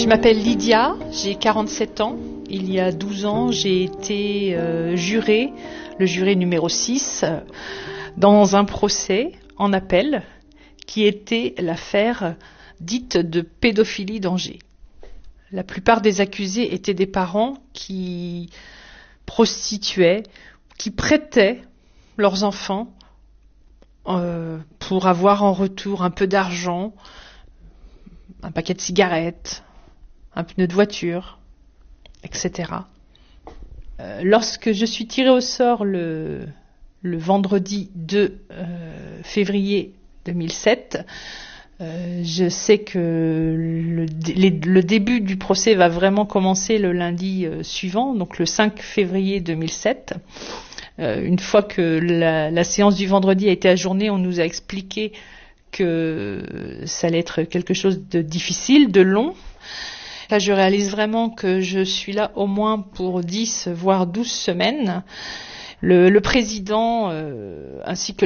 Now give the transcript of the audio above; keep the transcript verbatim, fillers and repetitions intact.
Je m'appelle Lydia, j'ai quarante-sept ans. Il y a douze ans, j'ai été euh, jurée, le juré numéro six, dans un procès en appel qui était l'affaire dite de pédophilie d'Angers. La plupart des accusés étaient des parents qui prostituaient, qui prêtaient leurs enfants euh, pour avoir en retour un peu d'argent, un paquet de cigarettes, un pneu de voiture, et cetera. Euh, lorsque je suis tirée au sort le, le vendredi deux euh, février deux mille sept, euh, je sais que le, les, le début du procès va vraiment commencer le lundi euh, suivant, donc le cinq février deux mille sept. Euh, une fois que la, la séance du vendredi a été ajournée, on nous a expliqué que ça allait être quelque chose de difficile, de long. Là, je réalise vraiment que je suis là au moins pour dix, voire douze semaines. Le, le président, euh, ainsi que